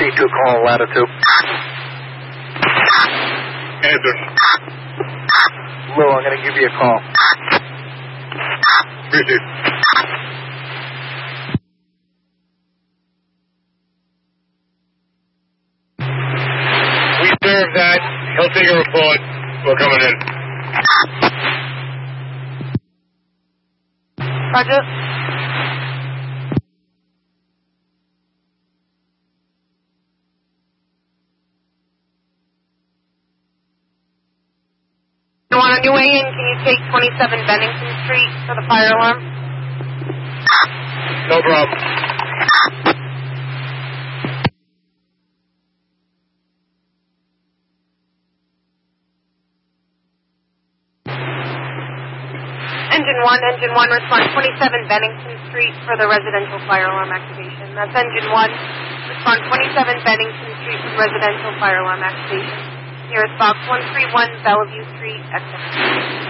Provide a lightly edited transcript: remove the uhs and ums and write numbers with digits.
proceed to a call on latitude. Answer. Lou, I'm going to give you a call. Appreciate it. We serve that. He'll take a report. We're coming in. Roger. On your way in, can you take 27 Bennington Street for the fire alarm? No problem. Engine 1, respond 27 Bennington Street for the residential fire alarm activation. That's Engine 1, respond 27 Bennington Street for residential fire alarm activation. Nearest box 131 Bellevue Street, exit.